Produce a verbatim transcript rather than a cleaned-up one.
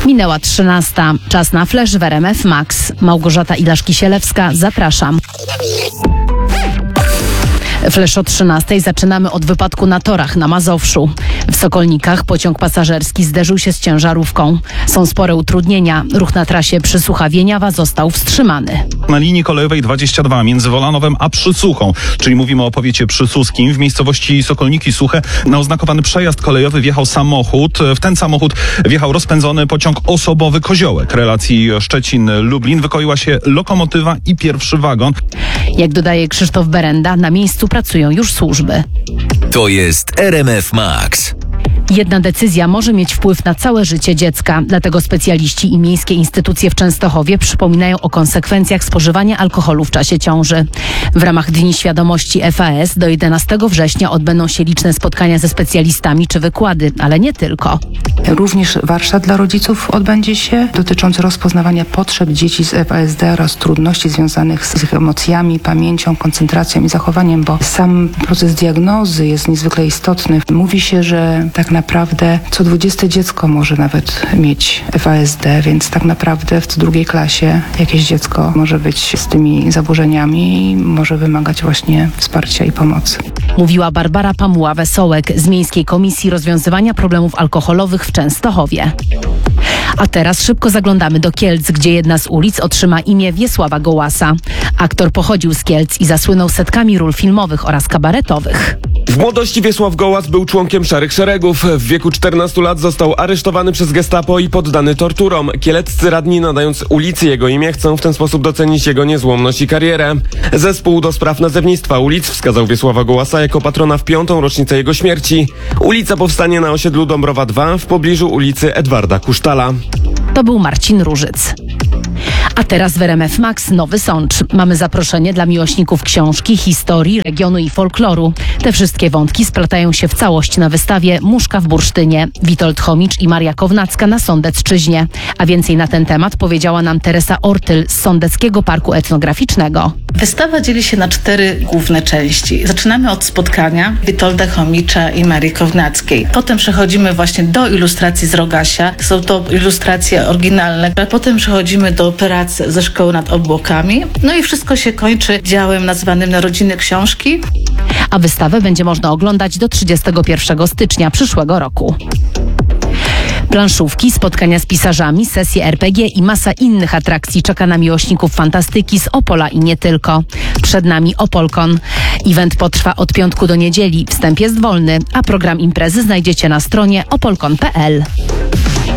Minęła trzynasta. Czas na flash w R M F Max. Małgorzata Ilaszki-Sielewska, zapraszam. Flash o trzynastej zaczynamy od wypadku na torach na Mazowszu. W Sokolnikach pociąg pasażerski zderzył się z ciężarówką. Są spore utrudnienia. Ruch na trasie Przysłucha-Wieniawa został wstrzymany. Na linii kolejowej dwadzieścia dwa między Wolanowem a Przysuchą, czyli mówimy o powiecie przysuskim, w miejscowości Sokolniki Suche, na oznakowany przejazd kolejowy wjechał samochód. W ten samochód wjechał rozpędzony pociąg osobowy Koziołek. Relacji Szczecin-Lublin wykoiła się lokomotywa i pierwszy wagon. Jak dodaje Krzysztof Berenda, na miejscu pracują już służby. To jest R M F Max. Jedna decyzja może mieć wpływ na całe życie dziecka. Dlatego specjaliści i miejskie instytucje w Częstochowie przypominają o konsekwencjach spożywania alkoholu w czasie ciąży. W ramach Dni Świadomości F A S do jedenastego września odbędą się liczne spotkania ze specjalistami czy wykłady, ale nie tylko. Również warsztat dla rodziców odbędzie się dotyczący rozpoznawania potrzeb dzieci z F A S D oraz trudności związanych z ich emocjami, pamięcią, koncentracją i zachowaniem, bo sam proces diagnozy jest niezwykle istotny. Mówi się, że tak naprawdę co dwudzieste dziecko może nawet mieć F A S D, więc tak naprawdę w co drugiej klasie jakieś dziecko może być z tymi zaburzeniami i może wymagać właśnie wsparcia i pomocy. Mówiła Barbara Pamuła-Wesołek z Miejskiej Komisji Rozwiązywania Problemów Alkoholowych w Częstochowie. A teraz szybko zaglądamy do Kielc, gdzie jedna z ulic otrzyma imię Wiesława Gołasa. Aktor pochodził z Kielc i zasłynął setkami ról filmowych oraz kabaretowych. W młodości Wiesław Gołas był członkiem Szarych Szeregów. W wieku czternastu lat został aresztowany przez gestapo i poddany torturom. Kieleccy radni, nadając ulicy jego imię, chcą w ten sposób docenić jego niezłomność i karierę. Zespół do spraw nazewnictwa ulic wskazał Wiesława Gołasa jako patrona w piątą rocznicę jego śmierci. Ulica powstanie na osiedlu Dąbrowa dwa w pobliżu ulicy Edwarda Kusztala. To był Marcin Różyc. A teraz w R M F Max Nowy Sącz. Mamy zaproszenie dla miłośników książki, historii, regionu i folkloru. Te wszystkie wątki splatają się w całość na wystawie Muszka w bursztynie. Witold Chomicz i Maria Kownacka na Sądecczyźnie. A więcej na ten temat powiedziała nam Teresa Ortyl z Sądeckiego Parku Etnograficznego. Wystawa dzieli się na cztery główne części. Zaczynamy od spotkania Witolda Chomicza i Marii Kownackiej. Potem przechodzimy właśnie do ilustracji z Rogasia. Są to ilustracje oryginalne. A potem przechodzimy do prac ze Szkoły nad Obłokami. No i wszystko się kończy działem nazwanym Narodziny Książki. A wystawę będzie można oglądać do trzydziestego pierwszego stycznia przyszłego roku. Planszówki, spotkania z pisarzami, sesje R P G i masa innych atrakcji czeka na miłośników fantastyki z Opola i nie tylko. Przed nami Opolkon. Event potrwa od piątku do niedzieli. Wstęp jest wolny, a program imprezy znajdziecie na stronie opolkon kropka p l.